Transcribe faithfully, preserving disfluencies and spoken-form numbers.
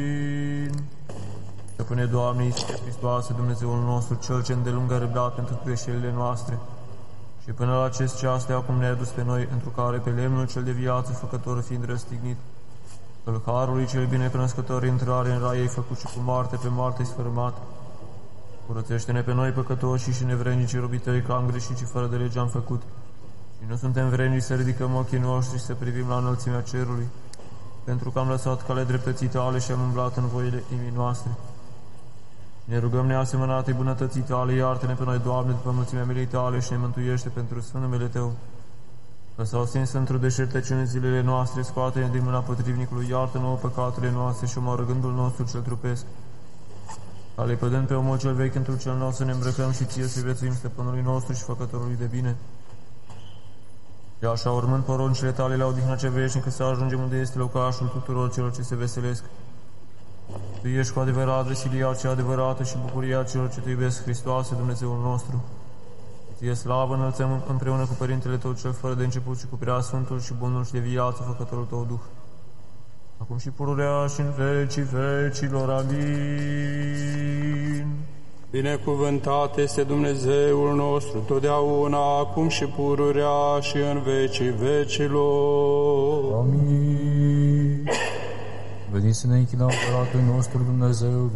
Stăpâne, Doamne Iisuse Hristoase, Dumnezeul nostru, Cel ce îndelungă răbdat pentru greșelile noastre, și până la acest ceas de acum ne-ai adus pe noi, întru care pe lemnul cel de viață făcător fiind răstignit, călcarului cel binecrăscător intrare în rai ai făcut și cu moarte pe moarte sfărâmat. Curățește-ne pe noi păcătoși și nevrednici robii tăi, că am greșit și fără de lege am făcut, și nu suntem vrednici să ridicăm ochii noștri și să privim la înălțimea cerului, pentru că am lăsat cale dreptății tale și am umblat în voile inimii noastre. Ne rugăm neasemănatei bunătății tale, iartă-ne pe noi, Doamne, după mulțimea milei tale și ne mântuiește pentru sfântul numele Tău. Că s-au stins într-o deșertăciune zilele noastre, scoate-ne din mâna potrivnicului, iartă-nouă păcatele noastre și omoară gândul nostru cel trupesc. Ca lepădând pe omul cel vechi într-un cel nou să ne îmbrăcăm și Ție să viețuim Stăpânului nostru și Făcătorului de bine. Și așa, urmând poruncile Tale la odihna cea veșnică, să ajungem unde este locașul tuturor celor ce se veselesc. Tu ești cu adevărat veselia cea adevărată și bucuria celor ce Te iubesc, Hristoase, Dumnezeul nostru. Ție slavă înălțăm împreună cu Părintele Tău cel fără de început și cu Preasfântul și Bunul și de viață, Făcătorul Tău Duh, acum și pururea și în vecii vecilor. Amin. Binecuvântat este Dumnezeul nostru, totdeauna, acum și pururea și în vecii vecilor. Amin. Veniți să ne închinăm Împăratului nostru Dumnezeu,